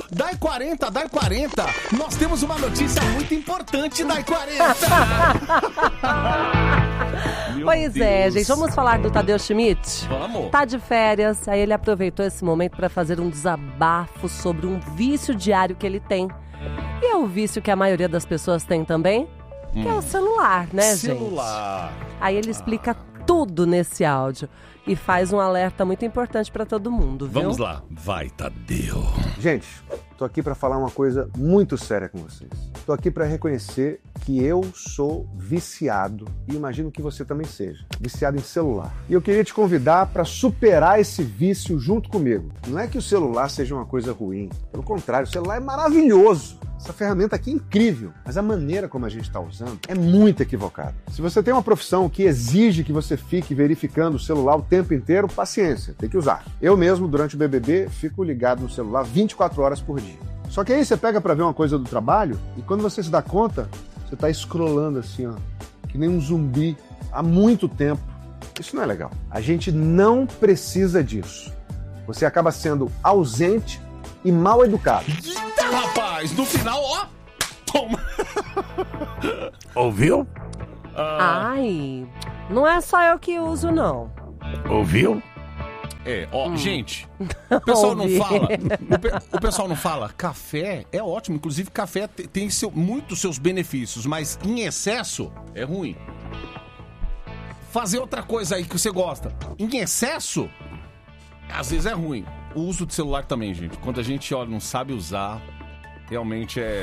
Dai 40, Dai 40. Nós temos uma notícia muito importante, Dai 40. Pois é, gente, vamos falar do Tadeu Schmidt? Vamos. Tá de férias, aí ele aproveitou esse momento para fazer um desabafo sobre um vício diário que ele tem. E é o vício que a maioria das pessoas tem também, que é o celular, né, Celular. gente? Aí ele explica tudo nesse áudio e faz um alerta muito importante para todo mundo, viu? Vamos lá. Vai, Tadeu. Gente, tô aqui para falar uma coisa muito séria com vocês. Tô aqui para reconhecer que eu sou viciado e imagino que você também seja. Viciado em celular. E eu queria te convidar para superar esse vício junto comigo. Não é que o celular seja uma coisa ruim. Pelo contrário, o celular é maravilhoso. Essa ferramenta aqui é incrível, mas a maneira como a gente está usando é muito equivocada. Se você tem uma profissão que exige que você fique verificando o celular o tempo inteiro, paciência, tem que usar. Eu mesmo, durante o BBB, fico ligado no celular 24 horas por dia. Só que aí você pega para ver uma coisa do trabalho e quando você se dá conta, você está scrollando assim, ó, que nem um zumbi há muito tempo. Isso não é legal. A gente não precisa disso. Você acaba sendo ausente e mal educado. Eita, rapaz, no final, ó, toma. Ouviu? Ai, não é só eu que uso, não. Ouviu? Gente, o pessoal não Ouvi. fala, o pessoal não fala, café é ótimo, inclusive café tem muitos seus benefícios, mas em excesso é ruim. Fazer outra coisa aí que você gosta, em excesso, às vezes é ruim. O uso de celular também, gente, quando a gente olha, não sabe usar, realmente é...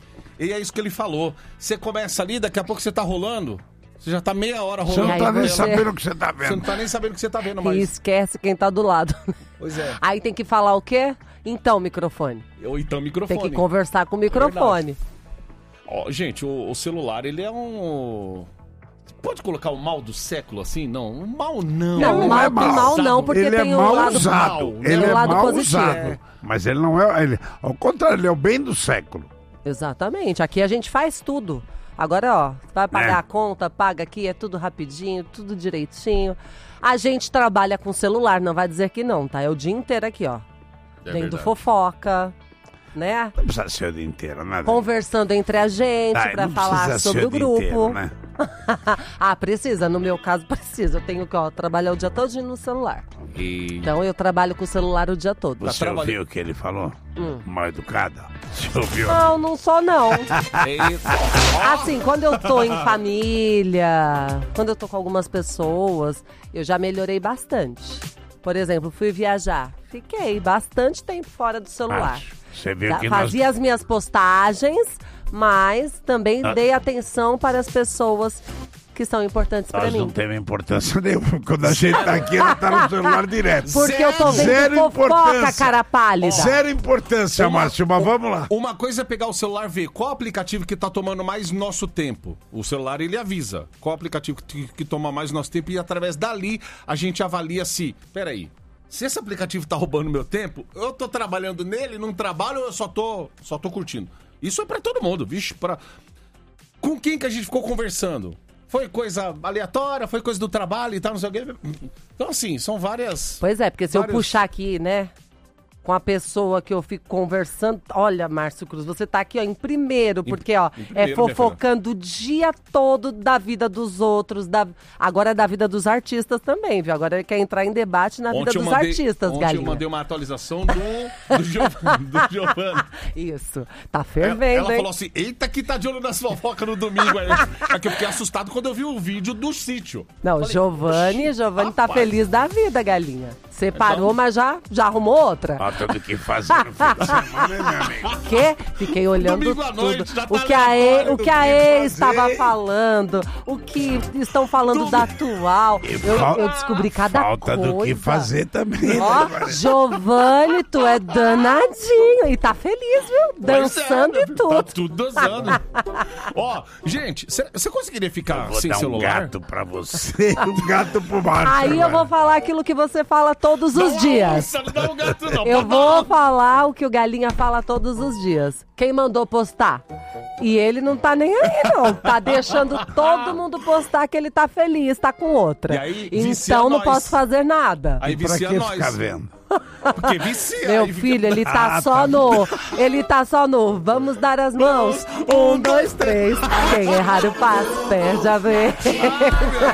E é isso que ele falou, você começa ali, daqui a pouco você tá rolando, você já tá meia hora Você rolando. não tá nem você- sabendo o que você tá Você não vendo. tá nem sabendo o que você tá vendo, E mas... esquece quem tá do lado. Pois é. Aí tem que falar o quê? Então, microfone. Ou então Tem microfone. que conversar com o microfone. Ó, gente, o celular, ele é um... Pode colocar o mal do século assim? Não, o mal não. Não, Não mal é do mal. mal não, porque Ele tem é o mal lado usado. mal, Ele tem é o lado mal positivo. usado. Mas ele não é... Ao contrário, ele é o bem do século. Exatamente. Aqui a gente faz tudo. Agora, ó, vai pagar É. a conta, paga aqui, é tudo rapidinho, tudo direitinho. A gente trabalha com celular, não vai dizer que não, tá? É o dia inteiro aqui, ó. Vendo verdade. fofoca, né? Não precisa ser o dia inteiro, nada. Conversando entre a gente Ai, pra não falar precisa sobre ser o dia grupo. inteiro, né? Ah, precisa. No meu caso, precisa. Eu tenho que, ó, trabalhar o dia todo no celular. E... Então, eu trabalho com o celular o dia todo. Você trabalhando. ouviu o que ele falou? Mal educado. Você ouviu? Não, não sou, não. Eita. Assim, quando eu tô em família, quando eu tô com algumas pessoas, eu já melhorei bastante. Por exemplo, fui viajar. Fiquei bastante tempo fora do celular. Você viu Já que fazia as minhas postagens, mas também dei atenção para as pessoas que são importantes para nós mim. não temos importância nenhuma. Quando a gente tá aqui, ela tá no celular direto. Porque eu tô vendo Zero fofoca, importância. cara pálida. Zero importância, Márcio, mas vamos lá. Uma coisa é pegar o celular e ver qual aplicativo que tá tomando mais nosso tempo. O celular, ele avisa qual aplicativo que toma mais nosso tempo e através dali a gente avalia se... Peraí, se esse aplicativo tá roubando meu tempo, eu tô trabalhando nele, não trabalho, eu só tô curtindo. Isso é pra todo mundo, vixe, pra... Com quem que a gente ficou conversando? Foi coisa aleatória, foi coisa do trabalho e tal, não sei o quê. Então, assim, são várias... Pois é, porque se eu vários- puxar aqui, né, com a pessoa que eu fico conversando... Olha, Márcio Cruz, você tá aqui, ó, em primeiro, porque, ó, em primeiro, é fofocando o dia todo da vida dos outros, agora é da vida dos artistas também, viu? Agora ele quer entrar em debate na vida dos artistas, ontem galinha. eu mandei uma atualização do Giovanni. Isso, tá fervendo, Ela hein? falou assim, eita que tá de olho nas fofocas no domingo. Aí eu fiquei assustado quando eu vi o vídeo do sítio. Não, Falei, Giovanni tá rapaz. feliz da vida, galinha. Separou, mas já arrumou outra. Falta do que fazer no fim de semana, né, meu amigo? Quê? Fiquei olhando Domingo à tudo. noite, já tá O que a aleatório E, do o que a que E fazer. estava falando, o que estão falando da atual. Eu descobri cada Falta coisa. do que fazer também, Ó, né, Giovanni, tu é danadinho. E tá feliz, viu? Dançando Pois é, e tudo. Tá tudo dançando. Ó, gente, você conseguiria ficar Vou sem dar um celular? gato pra você, um gato pro Márcio. Aí eu agora. vou falar aquilo que você fala todos os dias. Nossa, não dá um gato não. Eu pode dar vou falar o que o Galinha fala todos os dias. Quem mandou postar? E ele não tá nem aí, não. Tá deixando todo mundo postar que ele tá feliz, tá com outra. E aí, vicia então não nós. posso fazer nada. Aí Pra vicia que nós. ficar vendo? Porque vicia. Meu aí fica- filho, ele tá só no... Ele tá só no... Vamos dar as mãos. 1, 2, 3. Quem errar o passo perde a vez.